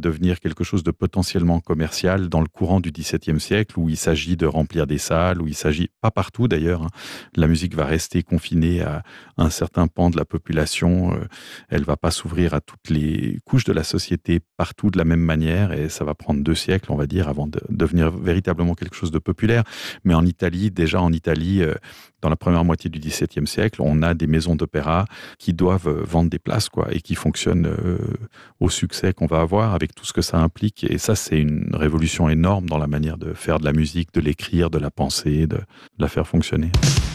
devenir quelque chose de potentiellement commercial dans le courant du XVIIe siècle, où il s'agit de remplir des salles, où il s'agit, pas partout d'ailleurs, hein, la musique va rester confinée à un certain pan de la population, elle va pas s'ouvrir à toutes les couches de la société partout de la même manière, et ça va prendre 2 siècles, on va dire, avant de devenir véritablement quelque chose de populaire. Mais en Italie, déjà en Italie, dans la première moitié du XVIIe siècle, on a des maisons d'opéra qui doivent vendre des places, quoi, et qui fonctionnent au succès qu'on va avoir avec tout ce que ça implique. Et ça, c'est une révolution énorme dans la manière de faire de la musique, de l'écrire, de la penser, de la faire fonctionner.